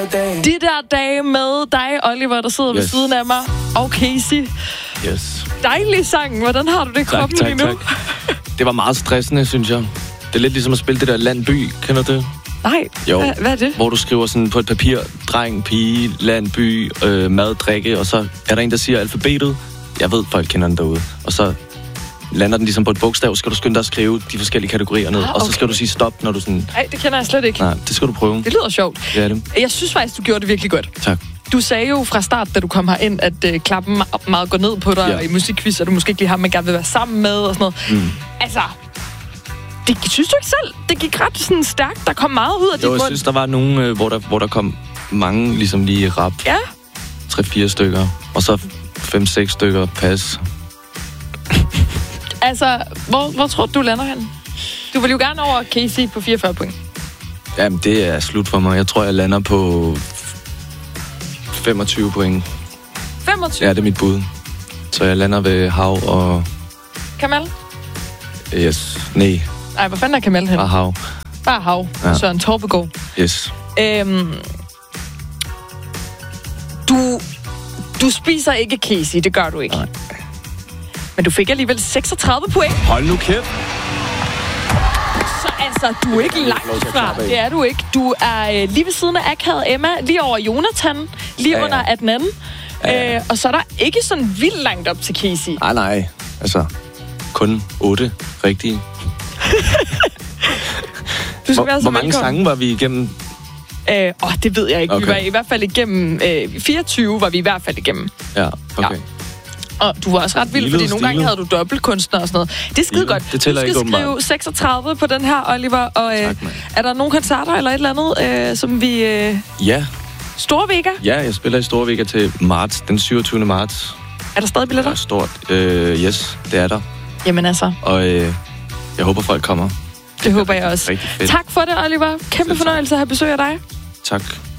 De der dage med dig, Oliver, der sidder ved siden af mig, og Casey. Yes. Dejlig sang. Hvordan har du det i kroppen lige nu? Tak. Det var meget stressende, synes jeg. Det er lidt ligesom at spille det der land-by. Kender du det? Nej. Jo. Hvad er det? Hvor du skriver sådan på et papir, dreng, pige, land, by, mad, drikke, og så er der en, der siger alfabetet. Jeg ved, folk kender den derude. Og så lander den ligesom på et bogstav, skal du skynde dig at skrive de forskellige kategorier ned. Og så skal du sige stop, når du sådan... Nej, det kender jeg slet ikke. Nej, det skal du prøve. Det lyder sjovt. Det er det. Jeg synes faktisk, du gjorde det virkelig godt. Tak. Du sagde jo fra start, da du kom herind, at klappen meget går ned på dig i musikquiz, og du måske ikke lige har, man gerne vil være sammen med og sådan noget. Altså, det synes du ikke selv? Det gik ret sådan stærkt. Der kom meget ud af dit mund. Jeg synes, der var nogen, hvor der kom mange ligesom lige rap. Ja. 3-4 stykker. Og så 5-6 stykker pas. Altså, hvor tror du lander hen? Du vil jo gerne over Casey på 44 point. Jamen, det er slut for mig. Jeg tror, jeg lander på 25 point. 25? Ja, det er mit bud. Så jeg lander ved Hav og... Kamal? Yes. Nej. Nej, hvor fanden er Kamal hen? Bare Hav. Bare Hav. Ja. Søren Torpegaard. Yes. Du spiser ikke Casey, det gør du ikke. Nej. Men du fik alligevel 36 point. Hold nu kæft. Så altså, du er ikke langt fra. Det er du ikke. Du er lige ved siden af akavet Emma, lige over Jonathan, lige under af den anden. Ja. Og så er der ikke sådan vildt langt op til Casey. Nej. Altså, kun 8 rigtige. Hvor mange sange var vi igennem? Det ved jeg ikke. Okay. Vi var i hvert fald igennem 24 var vi i hvert fald igennem. Ja, okay. Ja. Og du var også ret vild, fordi nogle gange havde du dobbeltkunstner og sådan noget. Det er skide godt. Det tæller du skal skrive 36 på den her, Oliver. Og tak, er der nogle koncerter eller et eller andet, som vi... Ja. Storvega? Ja, jeg spiller i Storvega til marts, den 27. marts. Er der stadig billetter? Det er stort. Yes, det er der. Jamen altså. Og jeg håber, folk kommer. Det håber jeg også. Rigtig fedt. Tak for det, Oliver. Kæmpe fornøjelse at have besøg af dig. Tak.